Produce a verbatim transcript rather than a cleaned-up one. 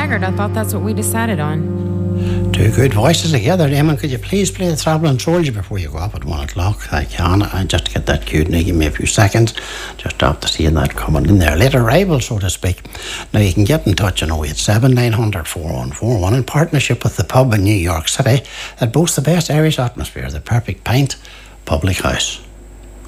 Taggart. I thought that's what we decided on. Two good voices together. Damon, could you please play the Travelling Soldier before you go up at one o'clock? I can. I just to get that cue. Now give me a few seconds. Just after seeing that coming in there. Late arrival, so to speak. Now you can get in touch on oh eight seven, nine hundred, four one four one in partnership with the pub in New York City that boasts the best Irish atmosphere, the Perfect Pint Public House.